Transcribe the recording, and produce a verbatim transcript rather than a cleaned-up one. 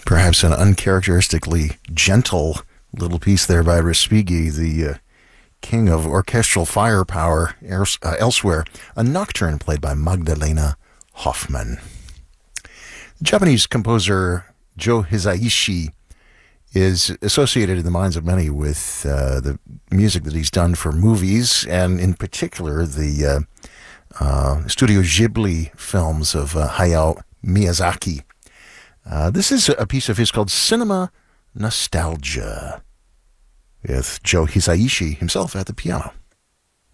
Perhaps an uncharacteristically gentle little piece there by Respighi, the uh, king of orchestral firepower ers- uh, elsewhere. A nocturne played by Magdalena Hoffman. Japanese composer Joe Hisaishi is associated in the minds of many with uh, the music that he's done for movies, and in particular the uh, uh, Studio Ghibli films of uh, Hayao Miyazaki. Uh, this is a piece of his called Cinema Nostalgia, with Joe Hisaishi himself at the piano.